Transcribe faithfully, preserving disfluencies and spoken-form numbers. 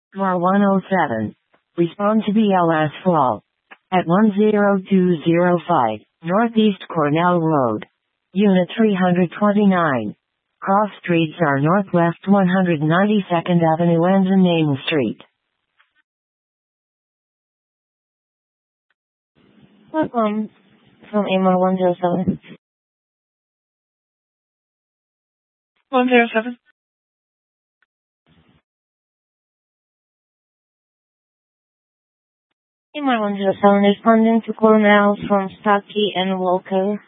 R one oh seven. Respond to B L S fault. At one zero two zero five, Northeast Cornell Road. Unit three hundred twenty-nine. Cross streets are Northwest one hundred ninety-second Avenue and Main Street. Welcome from A M R one oh seven. one oh seven. A M R one oh seven responding to Cornell from Stuckey and Walker.